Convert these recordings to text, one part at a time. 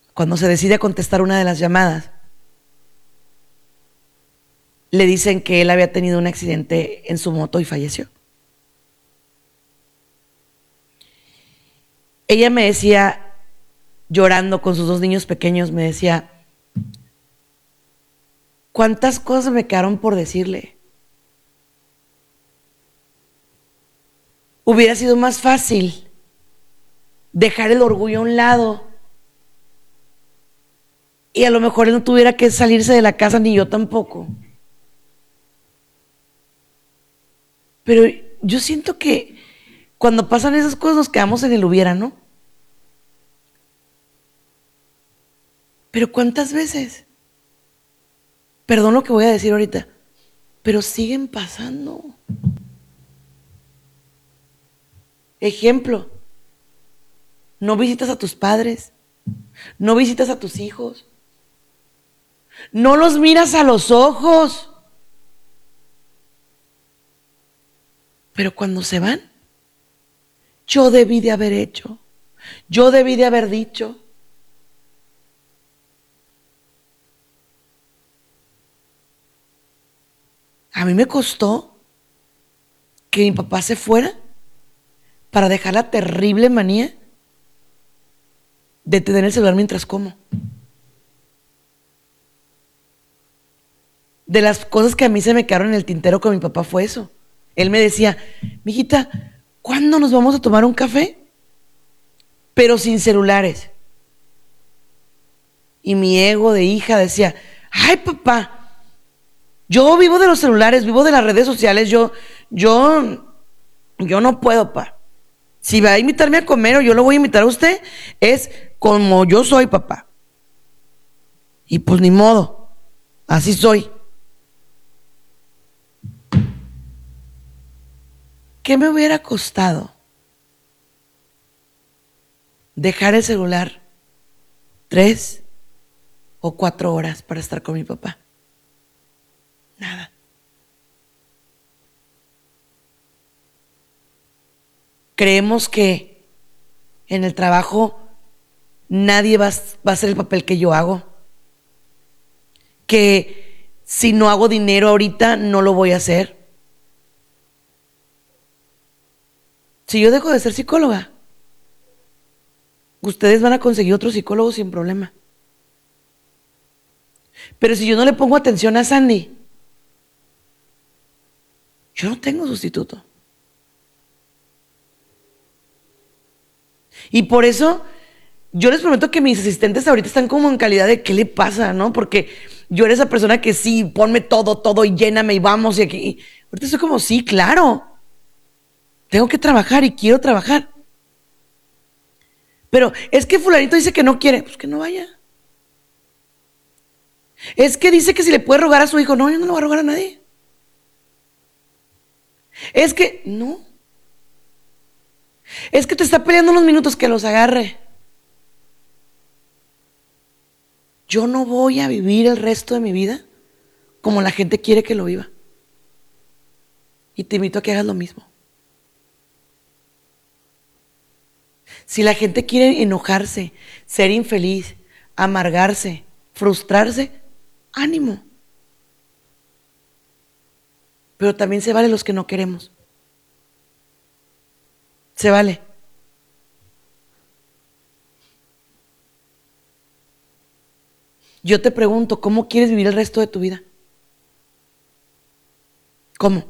cuando se decide a contestar una de las llamadas, le dicen que él había tenido un accidente en su moto y falleció. Ella me decía, llorando con sus 2 niños pequeños, me decía, ¿cuántas cosas me quedaron por decirle? Hubiera sido más fácil dejar el orgullo a un lado y a lo mejor él no tuviera que salirse de la casa, ni yo tampoco. Pero yo siento que cuando pasan esas cosas nos quedamos en el hubiera, ¿no? Pero ¿cuántas veces? Perdón lo que voy a decir ahorita, pero siguen pasando. Ejemplo, no visitas a tus padres, no visitas a tus hijos, no los miras a los ojos. Pero cuando se van, yo debí de haber hecho, yo debí de haber dicho. A mí me costó que mi papá se fuera para dejar la terrible manía de tener el celular mientras como. De las cosas que a mí se me quedaron en el tintero con mi papá fue eso. Él me decía, mijita, ¿cuándo nos vamos a tomar un café? Pero sin celulares. Y mi ego de hija decía, ay papá, yo vivo de los celulares, vivo de las redes sociales, yo no puedo, pa. Si va a invitarme a comer o yo lo voy a invitar a usted, es como yo soy, papá. Y pues ni modo, así soy. ¿Qué me hubiera costado dejar el celular 3 o 4 horas para estar con mi papá? Nada. Creemos que en el trabajo nadie va a hacer el papel que yo hago. Que si no hago dinero ahorita, no lo voy a hacer. Si yo dejo de ser psicóloga, ustedes van a conseguir otro psicólogo sin problema. Pero si yo no le pongo atención a Sandy, yo no tengo sustituto. Y por eso yo les prometo que mis asistentes ahorita están como en calidad de ¿qué le pasa? ¿No? Porque yo era esa persona que sí, ponme todo y lléname y vamos y aquí. Ahorita estoy como, sí, claro. Tengo que trabajar y quiero trabajar. Pero es que fulanito dice que no quiere, pues que no vaya. Es que dice que si le puede rogar a su hijo, no, yo no le voy a rogar a nadie. Es que, no. Es que te está peleando unos minutos, que los agarre. Yo no voy a vivir el resto de mi vida como la gente quiere que lo viva. Y te invito a que hagas lo mismo. Si la gente quiere enojarse, ser infeliz, amargarse, frustrarse, ánimo. Pero también se vale los que no queremos. Se vale. Yo te pregunto, ¿cómo quieres vivir el resto de tu vida? ¿Cómo?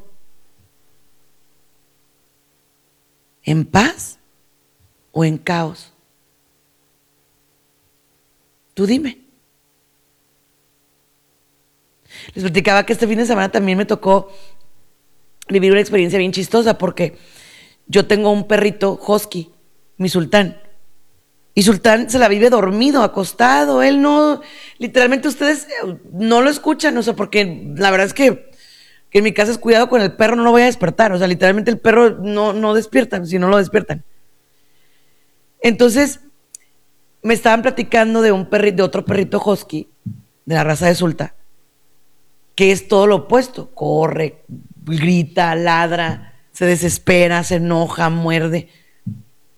¿En paz o en caos? Tú dime. Les platicaba que este fin de semana también me tocó vivir una experiencia bien chistosa porque yo tengo un perrito husky, mi Sultán. Y Sultán se la vive dormido, acostado. Él no, literalmente ustedes no lo escuchan, o sea, porque la verdad es que en mi casa es cuidado con el perro, no lo voy a despertar. O sea, literalmente el perro no despierta, si no lo despiertan. Entonces, me estaban platicando de otro perrito husky, de la raza de Sulta, que es todo lo opuesto. Corre, grita, ladra, se desespera, se enoja, muerde.